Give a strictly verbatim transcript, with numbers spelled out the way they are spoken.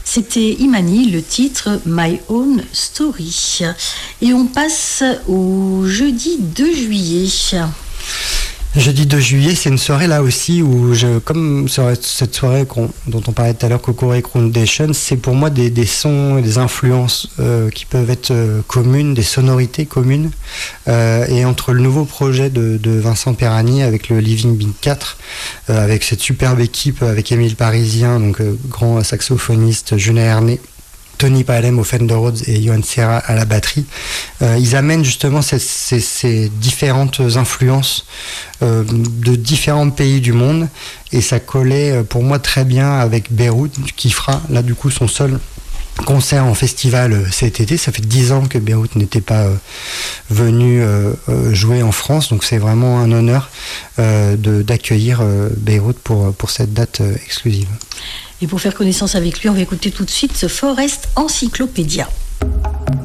C'était Imani, le titre My Own Story. Et on passe au jeudi deux juillet. Jeudi deux juillet, c'est une soirée là aussi où, je, comme cette soirée dont on parlait tout à l'heure, Kokore Groundation, c'est pour moi des, des sons et des influences euh, qui peuvent être euh, communes, des sonorités communes. Euh, et entre le nouveau projet de, de Vincent Perani avec le Living Being quatre, euh, avec cette superbe équipe, avec Émile Parisien, donc euh, grand saxophoniste, Julien Herné, Tony Palem au Fender Rhodes et Johan Serra à la batterie. Euh, ils amènent justement ces, ces, ces différentes influences euh, de différents pays du monde et ça collait pour moi très bien avec Beyrouth qui fera là du coup son seul concert en festival cet été. Ça fait dix ans que Beyrouth n'était pas euh, venu euh, jouer en France, donc c'est vraiment un honneur euh, de, d'accueillir euh, Beyrouth pour, pour cette date euh, exclusive. Et pour faire connaissance avec lui, on va écouter tout de suite ce Forest Encyclopédia.